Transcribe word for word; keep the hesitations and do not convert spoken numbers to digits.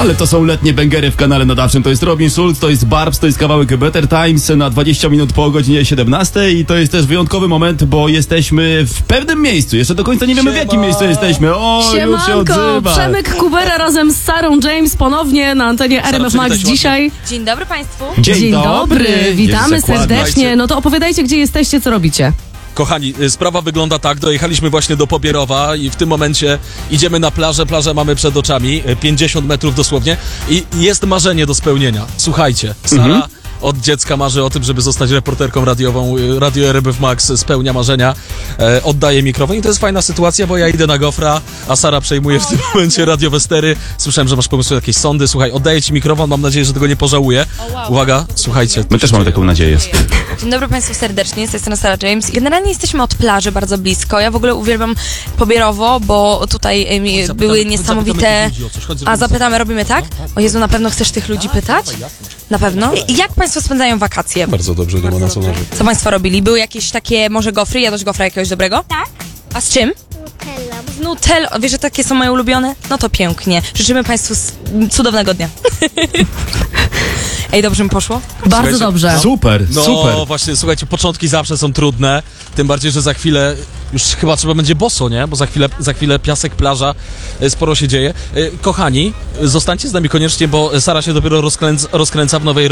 Ale to są letnie bęgery w kanale nadawczym. To jest Robin Schulz, to jest Barbs, to jest kawałek Better Times na dwadzieścia minut po godzinie siedemnastej i to jest też wyjątkowy moment, bo jesteśmy w pewnym miejscu. Jeszcze do końca nie wiemy, w jakim miejscu jesteśmy. O, już się Siemanko, odzywa. Przemek Kubera razem z Sarą James ponownie na antenie R M F Max dzisiaj. Dzień dobry Państwu. Dzień, Dzień dobry, witamy Jest zakładnie. serdecznie. No to opowiadajcie, gdzie jesteście, co robicie. Kochani, y, sprawa wygląda tak, dojechaliśmy właśnie do Pobierowa i w tym momencie idziemy na plażę, plażę mamy przed oczami, y, pięćdziesiąt metrów dosłownie i jest marzenie do spełnienia. Słuchajcie, Sara Mhm. od dziecka marzy o tym, żeby zostać reporterką radiową, y, Radio R M F Max spełnia marzenia, e, oddaje mikrofon i to jest fajna sytuacja, bo ja idę na gofra, a Sara przejmuje w tym momencie radiowe stery. Słyszałem, że masz pomysł na jakieś sądy, słuchaj, oddaję ci mikrofon, mam nadzieję, że tego nie pożałuję. Uwaga, słuchajcie. My też mamy taką nadzieję. Dzień dobry Państwu serdecznie, z tej strony Sara James. Generalnie jesteśmy od plaży bardzo blisko. Ja w ogóle uwielbiam Pobierowo, bo tutaj em, Zapytamy- były chodź, niesamowite... zapytamy tych ludzi o coś, chodź, A zrobimy zapytamy, robimy tak? O Jezu, na pewno chcesz tych ludzi pytać? Na pewno? I jak Państwo spędzają wakacje? Bardzo dobrze, nie ma na co narzekać. Co Państwo robili? Były jakieś takie może gofry? Jadłeś gofra jakiegoś dobrego? Tak. A z czym? Nutella. Z Nutellą. Wiesz, że takie są moje ulubione? No to pięknie. Życzymy Państwu s- cudownego dnia. Ej, dobrze mi poszło? Bardzo Słuchajcie, dobrze. Super, No super. właśnie, słuchajcie, początki zawsze są trudne, tym bardziej, że za chwilę już chyba trzeba będzie boso, nie? Bo za chwilę, za chwilę piasek, plaża, e, sporo się dzieje. E, Kochani, zostańcie z nami koniecznie, bo Sara się dopiero rozkręca, rozkręca w nowej